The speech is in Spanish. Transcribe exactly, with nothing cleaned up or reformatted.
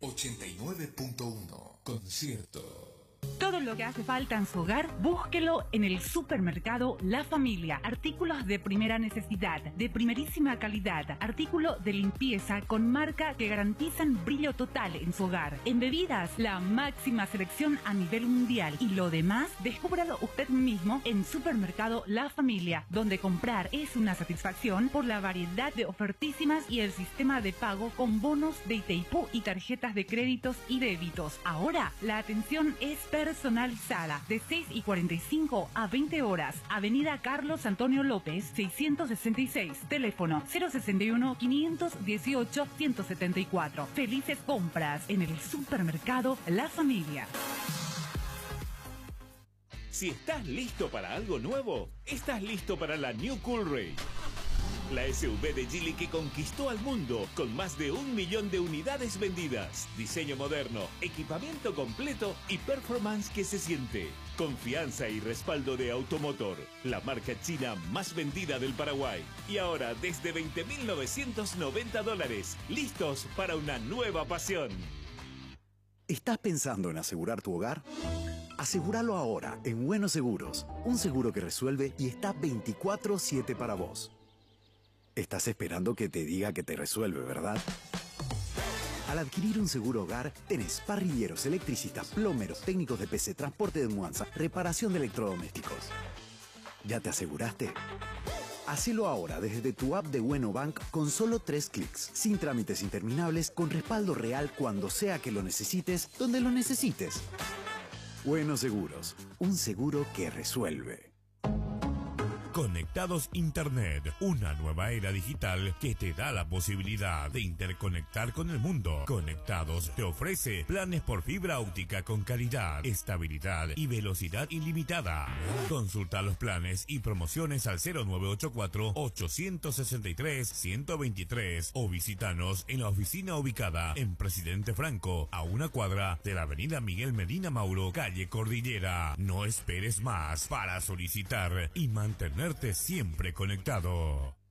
ochenta y nueve punto uno. Concierto. Todo lo que hace falta en su hogar, búsquelo en el supermercado La Familia. Artículos de primera necesidad, de primerísima calidad, artículos de limpieza con marca que garantizan brillo total en su hogar. En bebidas, la máxima selección a nivel mundial. Y lo demás, descúbralo usted mismo en Supermercado La Familia, donde comprar es una satisfacción por la variedad de ofertísimas y el sistema de pago con bonos de Itaipú y tarjetas de créditos y débitos. Ahora, la atención es personalizada de seis y cuarenta y cinco a veinte horas. Avenida Carlos Antonio López, seiscientos sesenta y seis. Teléfono cero sesenta y uno, quinientos dieciocho, ciento setenta y cuatro. Felices compras en el supermercado La Familia. Si estás listo para algo nuevo, estás listo para la New Coolray. La S U V de Geely que conquistó al mundo con más de un millón de unidades vendidas. Diseño moderno, equipamiento completo y performance que se siente. Confianza y respaldo de Automotor, la marca china más vendida del Paraguay. Y ahora desde veinte mil novecientos noventa dólares, listos para una nueva pasión. ¿Estás pensando en asegurar tu hogar? Asegúralo ahora en Buenos Seguros. Un seguro que resuelve y está veinticuatro siete para vos. Estás esperando que te diga que te resuelve, ¿verdad? Al adquirir un seguro hogar, tenés parrilleros, electricistas, plomeros, técnicos de P C, transporte de mudanza, reparación de electrodomésticos. ¿Ya te aseguraste? Hacelo ahora desde tu app de Bueno Bank con solo tres clics, sin trámites interminables, con respaldo real cuando sea que lo necesites, donde lo necesites. Buenos Seguros, un seguro que resuelve. Conectados Internet, una nueva era digital que te da la posibilidad de interconectar con el mundo. Conectados te ofrece planes por fibra óptica con calidad, estabilidad y velocidad ilimitada. Consulta los planes y promociones al cero nueve ocho cuatro, ocho seis tres, uno dos tres o visítanos en la oficina ubicada en Presidente Franco, a una cuadra de la avenida Miguel Medina Mauro, calle Cordillera. No esperes más para solicitar y mantener siempre conectado.